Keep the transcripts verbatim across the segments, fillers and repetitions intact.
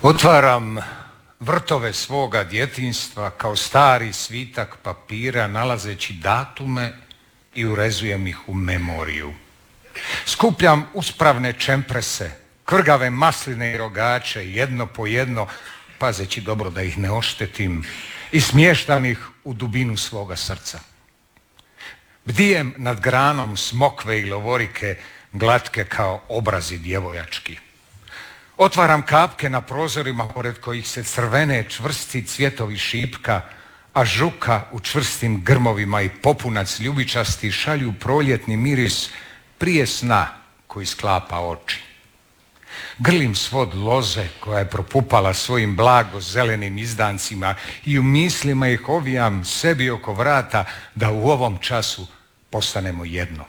Otvaram vrtove svoga djetinjstva kao stari svitak papira, nalazeći datume i urezujem ih u memoriju. Skupljam uspravne čemprese, krgave masline i rogače, jedno po jedno, pazeći dobro da ih ne oštetim, i smještam ih u dubinu svoga srca. Bdijem nad granom smokve i lovorike, glatke kao obrazi djevojački. Otvaram kapke na prozorima pored kojih se crvene čvrsti cvjetovi šipka, a žuka u čvrstim grmovima i popunac ljubičasti šalju proljetni miris prije sna koji sklapa oči. Grlim svod loze koja je propupala svojim blago zelenim izdancima i u mislima ih ovijam sebi oko vrata da u ovom času postanemo jedno.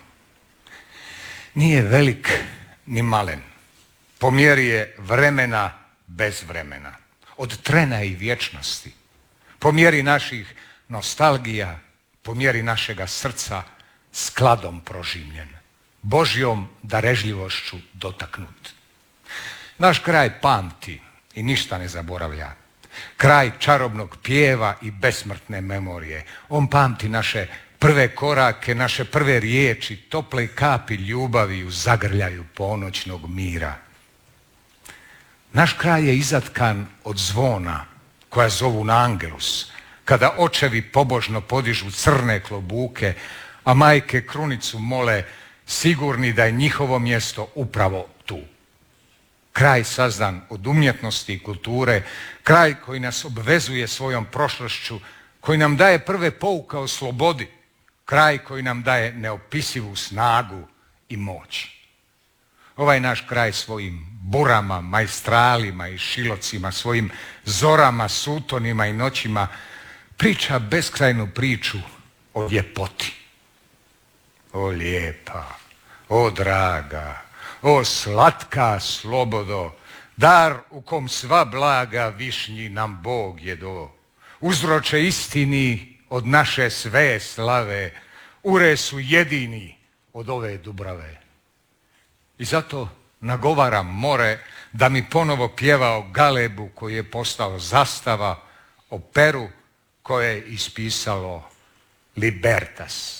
Nije velik ni malen. Po mjeri je vremena bez vremena, od trena i vječnosti, po mjeri naših nostalgija, po mjeri našega srca skladom proživljen, Božjom darežljivošću dotaknut. Naš kraj pamti i ništa ne zaboravlja. Kraj čarobnog pjeva i besmrtne memorije. On pamti naše prve korake, naše prve riječi, tople kapi ljubavi u zagrljaju ponoćnog mira. Naš kraj je izatkan od zvona koja zovu na angelus, kada očevi pobožno podižu crne klobuke, a majke krunicu mole, sigurni da je njihovo mjesto upravo tu. Kraj sazdan od umjetnosti i kulture, kraj koji nas obvezuje svojom prošlošću, koji nam daje prve pouka o slobodi, kraj koji nam daje neopisivu snagu i moć. Ovaj naš kraj svojim burama, majstralima i šilocima, svojim zorama, sutonima i noćima priča beskrajnu priču o ljepoti. O lijepa, o draga, o slatka slobodo, dar u kom sva blaga višnji nam Bog je do. Uzroče istini od naše sve slave, ure su jedini od ove Dubrave. I zato nagovaram more da mi ponovo pjeva o galebu koji je postao zastava, o peru koje je ispisalo Libertas.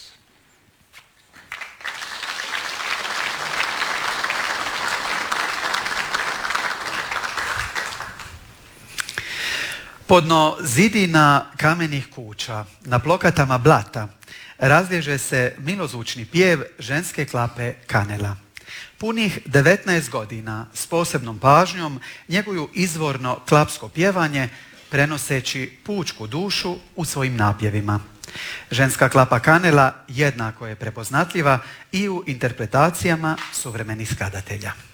Podno zidina kamenih kuća, na plokatama blata, razlježe se milozvučni pjev ženske klape Kanela. Punih devetnaest godina s posebnom pažnjom njeguju izvorno klapsko pjevanje, prenoseći pučku dušu u svojim napjevima. Ženska klapa Kanela jednako je prepoznatljiva i u interpretacijama suvremenih skladatelja.